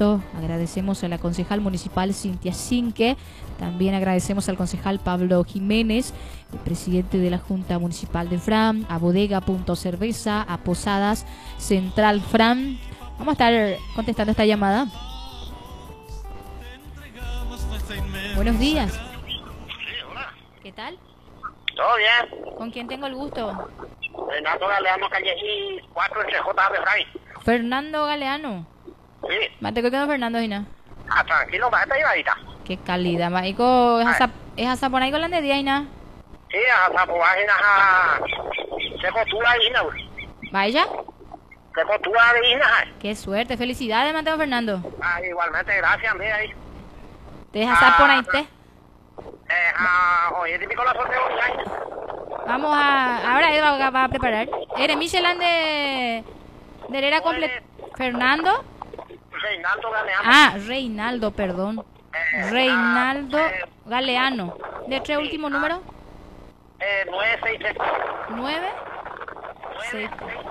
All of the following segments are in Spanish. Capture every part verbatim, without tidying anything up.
supuesto, agradecemos a la concejal municipal Cintia Cinque, también agradecemos al concejal Pablo Jiménez, el presidente de la Junta Municipal de Fram, a Bodega Punto Cerveza, a Posadas Central Fram. Vamos a estar contestando esta llamada. Buenos días. Sí, hola. ¿Qué tal? ¿Todo bien? ¿Con quién tengo el gusto? Fernando Galeano, calle I, cuatro entre J de Fray. Fernando Galeano. Sí. Mate, ¿qué quedó Fernando, Ina? Ah, tranquilo, va, está llevadita. Qué calidad, Maico. ¿Es hasta, es hasta por ahí con la de día, Ina? Sí, hasta por ahí, a... Se costura de Ina, ¿Vaya? Se costura de Ina, Qué suerte. Felicidades, Mateo Fernando. Ah, igualmente, gracias, mira ahí. ¿Te dejas estar por ahí, te? Eh, ah, oye, te pico la suerte online. Vamos a... Ahora él va, va a preparar. ¿Eres Michelin de... de Herrera Comple... ¿Fernando? Reinaldo Galeano. Ah, Reinaldo, perdón. Eh, Reinaldo ah, eh, Galeano. ¿De tres sí, último ah, número? Eh, nueve seis tres. ¿Nueve? nueve seis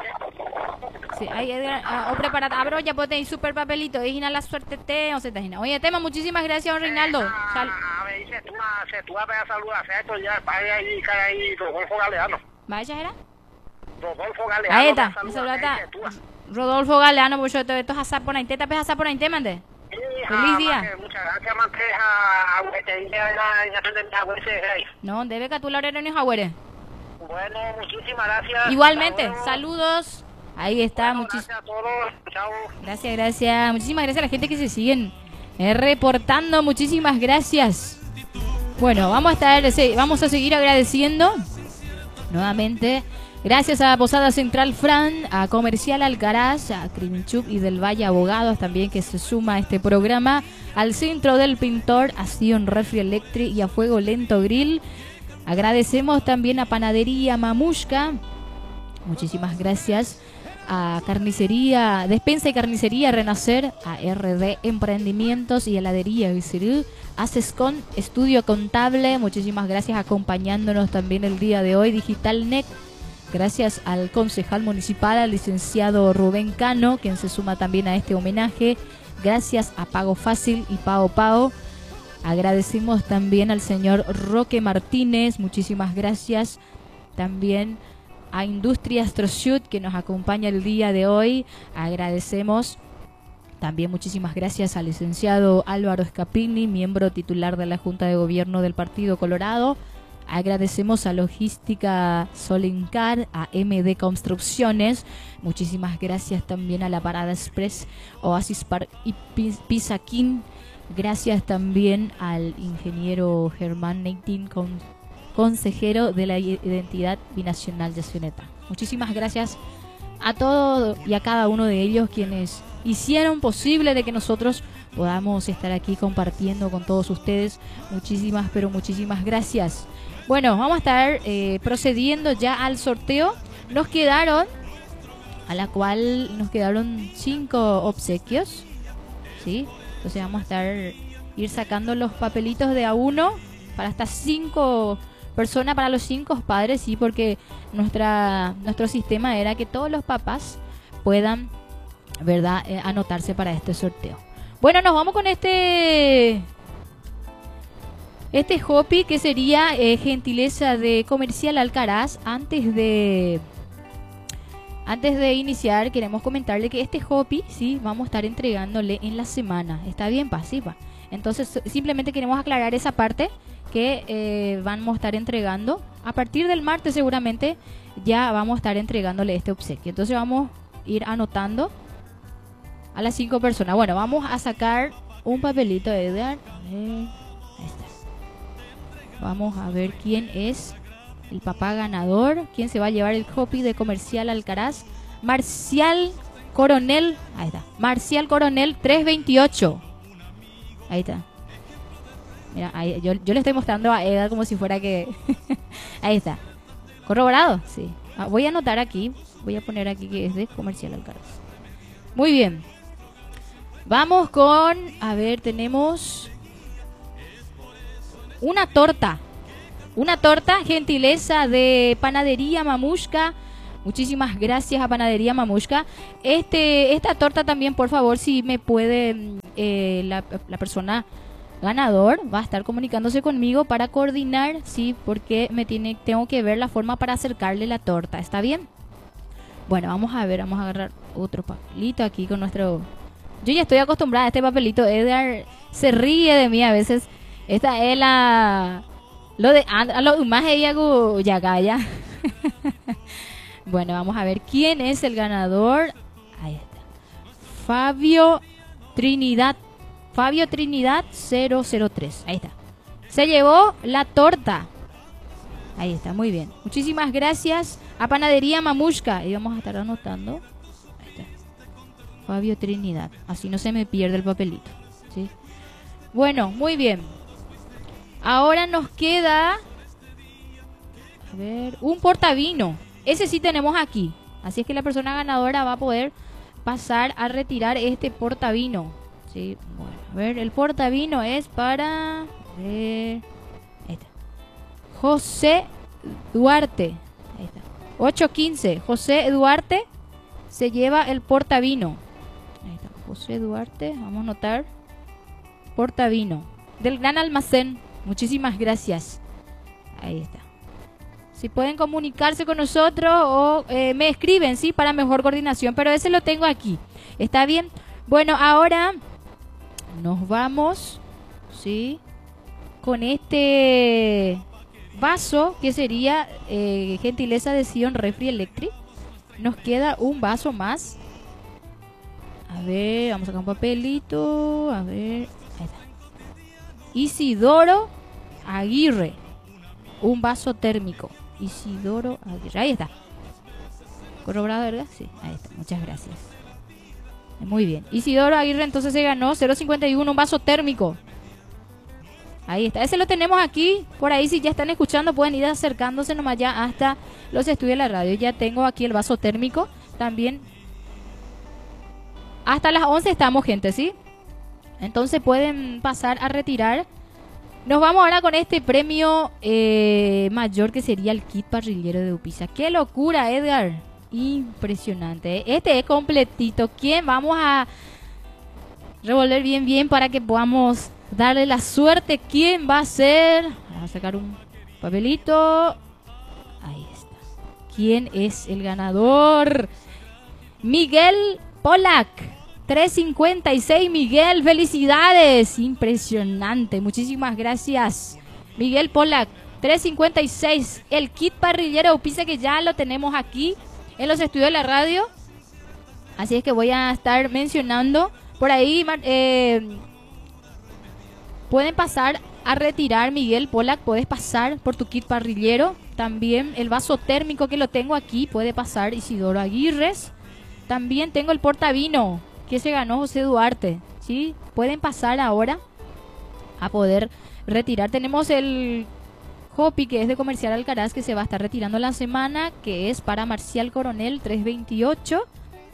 tres. Sí, ahí Edgar, ah, o preparad, abro ya pues tenéis super papelito, y la suerte te, o se te Oye, Tema, muchísimas gracias, don Reinaldo. Sal Ah, me dice tú, se tú a pegar salud a esto ya, vaya ahí, cae ahí, Rodolfo Galeano. ¿Vaya, era? Rodolfo Galeano. Ahí está, me me saluda, saluda dice tú. Rodolfo Galeano, por cierto, esto es asap por ahí, te tapes asap por ahí, te mande. Sí, Feliz ah, día. Maque, muchas gracias, Manteja, a te dije a la de mi abuela, hey. No, debe que tú la eres en Jaguere. Bueno, muchísimas gracias. Igualmente, Hasta luego. saludos. Ahí está, Bueno, muchis gracias a todos, chao. Gracias, gracias. Muchísimas gracias a la gente que se siguen eh, reportando. Muchísimas gracias. Bueno, vamos a estar, se- vamos a seguir agradeciendo nuevamente. Gracias a Posada Central Fran, a Comercial Alcaraz, a Criminchup y del Valle Abogados también que se suma a este programa, al Centro del Pintor, a Sion Refri Electric y a Fuego Lento Grill. Agradecemos también a Panadería Mamushka. Muchísimas gracias a Carnicería, Despensa y Carnicería Renacer, a R D Emprendimientos y Heladería Vicerú, a Sescon Estudio Contable. Muchísimas gracias acompañándonos también el día de hoy. Digitalnet. Gracias al concejal municipal, al licenciado Rubén Cano, quien se suma también a este homenaje. Gracias a Pago Fácil y Pago Pago. Agradecemos también al señor Roque Martínez. Muchísimas gracias también a Industrias Troshut, que nos acompaña el día de hoy. Agradecemos también muchísimas gracias al licenciado Álvaro Scapini, miembro titular de la Junta de Gobierno del Partido Colorado. Agradecemos a Logística Solencar, a M D Construcciones. Muchísimas gracias también a la Parada Express, Oasis Park y Pisaquín. Gracias también al ingeniero Germán Neitin, con, consejero de la Identidad Binacional de Sioneta. Muchísimas gracias a todos y a cada uno de ellos quienes hicieron posible de que nosotros podamos estar aquí compartiendo con todos ustedes. Muchísimas, pero muchísimas gracias. Bueno, vamos a estar eh, procediendo ya al sorteo. Nos quedaron, a la cual nos quedaron cinco obsequios, ¿sí? Entonces vamos a estar ir sacando los papelitos de a uno para estas cinco personas, para los cinco padres, sí, porque nuestra nuestro sistema era que todos los papás puedan, ¿verdad?, eh, anotarse para este sorteo. Bueno, nos vamos con este este Hopi, que sería eh, gentileza de Comercial Alcaraz. Antes de antes de iniciar, queremos comentarle que este Hopi, sí, vamos a estar entregándole en la semana. ¿Está bien, pasiva? Entonces, simplemente queremos aclarar esa parte, que eh, vamos a estar entregando a partir del martes, seguramente ya vamos a estar entregándole este obsequio. Entonces vamos a ir anotando a las cinco personas. Bueno, vamos a sacar un papelito de Edgar. A ver, ahí está. Vamos a ver quién es el papá ganador, quién se va a llevar el Hopi de Comercial Alcaraz. Marcial Coronel, ahí está, Marcial Coronel trescientos veintiocho. Ahí está. Mira, ahí, yo, yo le estoy mostrando a Edgar como si fuera que... Ahí está. ¿Corroborado? Sí. Ah, voy a anotar aquí, voy a poner aquí que es de Comercial Alcaraz. Muy bien. Vamos con... A ver, tenemos... Una torta. Una torta, gentileza de Panadería Mamushka. Muchísimas gracias a Panadería Mamushka. Este, esta torta también, por favor, si me puede eh, la, la persona ganador va a estar comunicándose conmigo para coordinar, sí, porque me tiene, tengo que ver la forma para acercarle la torta. ¿Está bien? Bueno, vamos a ver, vamos a agarrar otro papelito aquí con nuestro... Yo ya estoy acostumbrada a este papelito. Edgar se ríe de mí a veces. Esta es la... Lo de... A lo más ella ya ya. Bueno, vamos a ver quién es el ganador. Ahí está. Fabio Trinidad. Fabio Trinidad cero cero tres. Ahí está. Se llevó la torta. Ahí está, muy bien. Muchísimas gracias a Panadería Mamushka. Y vamos a estar anotando. Ahí está. Fabio Trinidad. Así no se me pierde el papelito, ¿sí? Bueno, muy bien. Ahora nos queda... A ver, un portavino. Ese sí tenemos aquí. Así es que la persona ganadora va a poder pasar a retirar este portavino. Sí, bueno, a ver, el portavino es para... A ver, ahí está. José Duarte. Ahí está. ocho quince. José Duarte se lleva el portavino. Ahí está. José Duarte, vamos a anotar. Portavino. Del Gran Almacén. Muchísimas gracias. Ahí está. Si pueden comunicarse con nosotros o eh, me escriben, ¿sí? Para mejor coordinación. Pero ese lo tengo aquí. ¿Está bien? Bueno, ahora nos vamos, ¿sí? Con este vaso que sería eh, gentileza de Sion Refri Electric. Nos queda un vaso más. A ver, vamos a sacar un papelito. A ver, ahí está. Isidoro Aguirre. Un vaso térmico. Isidoro Aguirre. Ahí está. ¿Corroborado, verdad? Sí, ahí está. Muchas gracias. Muy bien. Isidoro Aguirre entonces se ganó cero cincuenta y uno, un vaso térmico. Ahí está. Ese lo tenemos aquí. Por ahí, si ya están escuchando, pueden ir acercándose nomás ya hasta los estudios de la radio. Ya tengo aquí el vaso térmico. También. Hasta las once estamos, gente, ¿sí? Entonces pueden pasar a retirar. Nos vamos ahora con este premio eh, mayor que sería el kit parrillero de Upisa. ¡Qué locura, Edgar! Impresionante. Este es completito. ¿Quién? Vamos a revolver bien, bien para que podamos darle la suerte. ¿Quién va a ser? Vamos a sacar un papelito. Ahí está. ¿Quién es el ganador? Miguel Polak. tres cincuenta y seis, Miguel, felicidades. Impresionante, muchísimas gracias, Miguel Polak. tres cincuenta y seis, el kit parrillero Upisa, que ya lo tenemos aquí en los estudios de la radio. Así es que voy a estar mencionando por ahí. Eh, pueden pasar a retirar, Miguel Polak, puedes pasar por tu kit parrillero. También el vaso térmico que lo tengo aquí, puede pasar Isidoro Aguirres. También tengo el portavino que se ganó José Duarte, ¿sí? Pueden pasar ahora a poder retirar. Tenemos el Hopi, que es de Comercial Alcaraz, que se va a estar retirando la semana, que es para Marcial Coronel trescientos veintiocho.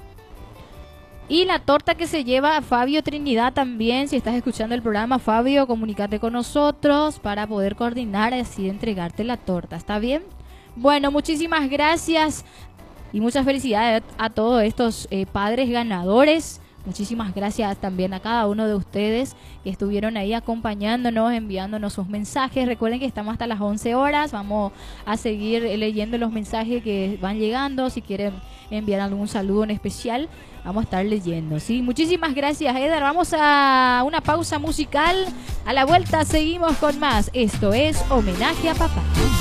Y la torta que se lleva a Fabio Trinidad también. Si estás escuchando el programa, Fabio, comunícate con nosotros para poder coordinar y así entregarte la torta. ¿Está bien? Bueno, muchísimas gracias y muchas felicidades a todos estos eh, padres ganadores. Muchísimas gracias también a cada uno de ustedes que estuvieron ahí acompañándonos, enviándonos sus mensajes. Recuerden que estamos hasta las once horas. Vamos a seguir leyendo los mensajes que van llegando. Si quieren enviar algún saludo en especial, vamos a estar leyendo, ¿sí? Muchísimas gracias, Edgar. Vamos a una pausa musical. A la vuelta seguimos con más. Esto es Homenaje a Papá.